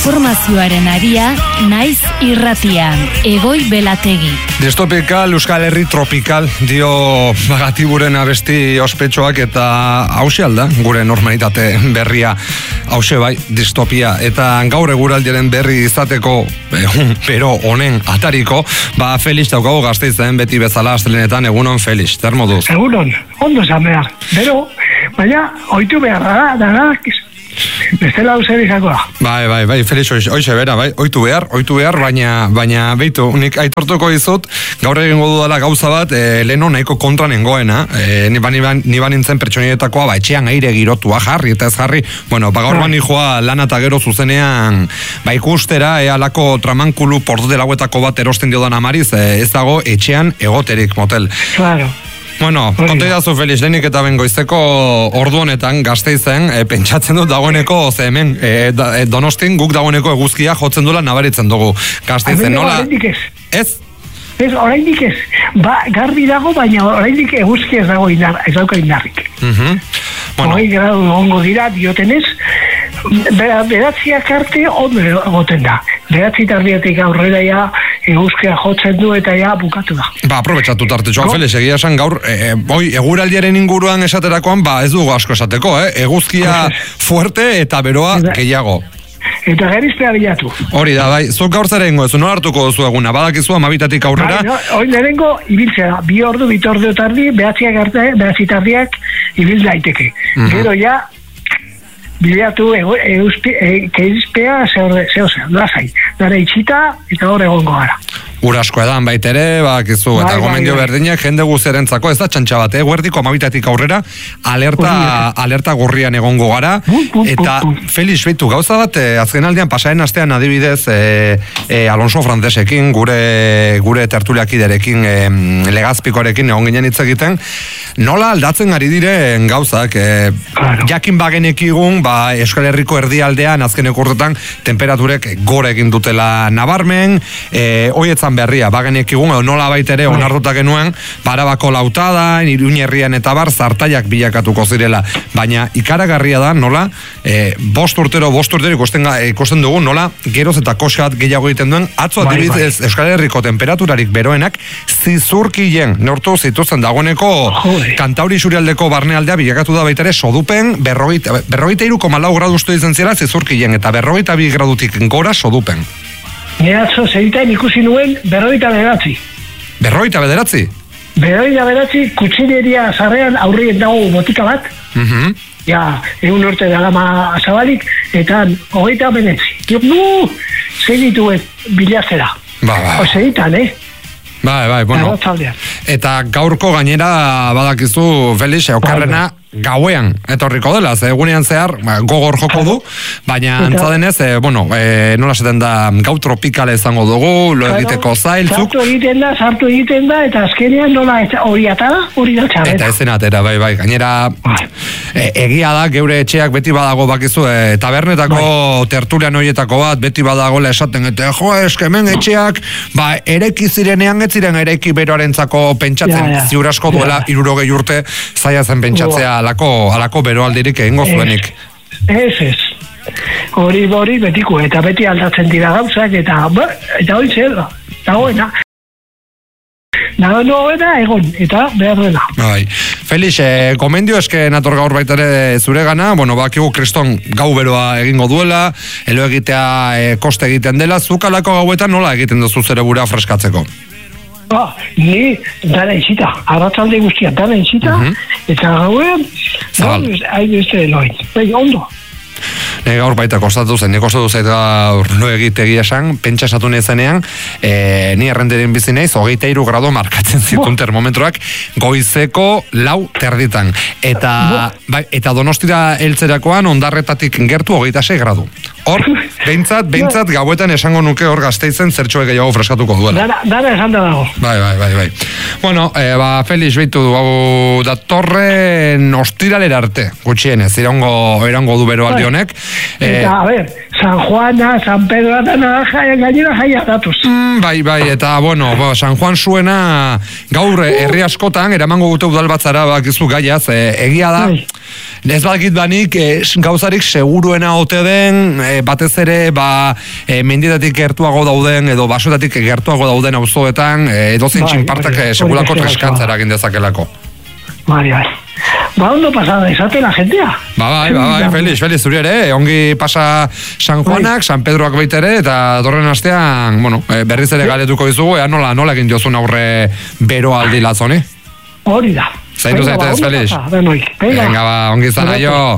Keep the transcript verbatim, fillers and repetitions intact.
Informazioaren aria, naiz irratian, Egoi Belategi. Distopikal, Euskal Herri tropikal, dio Bagatiburen abesti ospetxoak eta hause alda, gure normalitate berria, hause bai, distopia, eta gaur eguraldiaren berri izateko, pero honen atariko, ba Felix daukago Gasteizen beti bezala astelenetan, egunon Felix, zer moduz? Egunon, ondo esan behar, bero, baina, oitu behar da, da, da, bestela hauser izakoa. Bai, bai, bai, Felix, oixe bera, bai, oitu behar, oitu behar, baina, baina, beitu, nik aitortuko izut, gaur egingo dudala gauza bat, e, leheno nahiko kontra nengoena, e, ni ban nintzen pertsonietakoa, ba, etxean aire girotua jarri, eta ez jarri, bueno, ba, gaur bani joa lana eta gero zuzenean, ba, ikustera, e, alako tramankulu portu delauetako bat erosten diodan amariz, e, ez dago etxean egoterik, motel. Claro. Bueno, konta idazu Felix, lehenik eta bengoizteko ordu honetan Gasteizen, e, pentsatzen dut dagoeneko, ze hemen, e, da, e, Donostin guk dagoeneko eguzkia jotzen dula nabaritzen dugu Gasteizen, nola? Ez. Ez? Ez, oraindik ez. Ba, garbi dago, baina oraindik eguzkia ez dago indar, ez dauka indarrik. Uh-huh. Bueno. Hogei gradu ongo dira, diotenez, bera, beratziak arte ondo egoten da. Beratzi tardiatik aurrera ja eguzkia jotzen du eta ja bukatu da. Ba, aprobetsatu tartetxoan, Felix, egia esan gaur, e, oi, eguraldiaren inguruan esaterakoan, ba, ez dugu asko esateko, eh? Eguzkia fuerte eta beroa gehiago. Eta geriztea bilatu. Hori da, bai, zuk gaur zara ingo, ez nola hartuko duzu eguna, badakizu amabitatik aurrera? Bai, no, hori lehenengo ibiltzea, bi ordu, bi ordu tardi, behatziak arte, behatzi tardiak ibil daiteke. Uh-huh. Gero ja, bilatu keizpea zehor zehor, lasai, dara itxita eta hor egongo gara. Urasko edan baitere, bakizu, eta gomendio berdinak jende guzerentzako, ez da txantxa bat, eh? Guerdiko amabitatik aurrera, alerta, alerta gorrian egongo gara, eta Felix, beitu, gauza bat, eh, azken aldean, pasaren astean adibidez, eh, eh, Alonso Francesekin, gure, gure tertuliakiderekin, eh, Legazpikoarekin egon ginen hitz egiten, nola aldatzen ari diren gauzak, eh, claro. Jakin bagenekigun, ba, Euskal Herriko erdialdean, azkeneko urtetan, temperaturek gore egin dutela nabarmen, eh, hoietzan berria, bagenek egun, nola baitere onartuta genuen, Barabako lautada, Iruñerrian eta bar, zartaiak bilakatuko zirela, baina ikaragarria da, nola, e, bost urtero, bost urtero ikusten, ikusten dugu, nola, geroz eta koskat gehiago egiten duen, atzo bai, adibidez bai. Euskal Herriko temperaturarik beroenak, zizurkien, neurtu zituzten dagoeneko, Kantauri Surialdeko barnealdea bilakatu da baitere, sodupen, berrogeita, berrogeita iru koma lau gradu ustu izan zira zizurkien, eta berrogeita bi gradutik gora sodupen. Neratzo zeritain ikusi nuen berroita bederatzi. Berroita bederatzi? Berroita bederatzi, kutsineria zarrean aurrien dago botika bat. Uh-huh. Ja, egun urte dalama zabalik, eta hogeita benetzi. Nu, segituen bilazera. Ba, ba. O segitan, eh? Bai, bai, bueno. Eta gaurko gainera badakizu, Felix, okarrena gauean etorriko dela, ze egunean zehar gogor joko du, baina antza denez, e, bueno, e, nola esaten da, gau tropikala izango dugu, lo egiteko zailtzuk. Sartu egiten da, sartu egiten da, eta azkenean nola hori atara, hori da txabera. Eta ezen atera, bai, bai, gainera e, egia da, geure etxeak beti badago bakizu, e, tabernetako bai. Tertulian horietako bat, beti badagoela esaten, eta jo, eskemen etxeak, ba, ereki zirenean, ez ziren ereki beroarentzako pentsatzen, ja, ja. Ziur asko duela, ja. Irurogei urte, zaila zen pentsatzea, alako, alako beroaldirik egingo zuenik. Ez, ez. Hori hori betiko, eta beti aldatzen dira gauzak, eta, eta hori zer da, eta hoena. Nada noena egon, eta behar dela. Bai. Felix, eh, komendio eske nator gaur baitare zure gana, bueno, bakigu kriston gau beroa egingo duela, elo egitea eh, koste egiten dela, zukalako gauetan nola egiten duzu zerebura freskatzeko? Ah, ni dara itxita, arratzalde guztia dara itxita, uh-huh. Eta gauean, gaur, hain beste loin, bai, ondo. Ne gaur baita kostatu zen, ne kostatu zait gaur lo egitegia esan, pentsa esatu nezenean, e, ni errenderen bizi naiz, hogeita hiru grado markatzen zituen termometroak, goizeko lau terditan. Eta, bai, eta Donostira heltzerakoan ondarretatik gertu hogeita sei gradu. Hor, behintzat, behintzat, gauetan esango nuke hor Gasteizen zertxoe gehiago freskatuko duela. Dara, dara esan da dago. Bai, bai, bai, bai. Bueno, e, ba, Felix, beitu du, hau datorren ostiralera arte, gutxienez, irango, irango du beroaldi honek. Eta, eh, a ver, San Juana, San Pedro, eta gainera jaia datuz. Mm, bai, bai, eta, bueno, bo, San Juan zuena gaur herri askotan, eramango gute udal batzara, bakizu gaiaz, e, egia da, bai. ez badakit banik e, gauzarik seguruena ote den, e, batez ere ba, e, menditatik gertuago dauden edo basoetatik gertuago dauden auzoetan e, edozein txinpartak e, segurako treskantzara egin dezakelako. Bai, bai. Ba, ondo pasada, esate la jentea. Ba, bai, ba, bai, Felix, Felix, zuri ere, ongi pasa San Juanak, San Pedroak baitere, eta dorren astean, bueno, berriz ere galetuko dizugu, ea nola, nola egin diozun aurre bero aldi lazoni. Hori da. Zaitu zaitez, Felix. Venga, ba, ongi zara jo.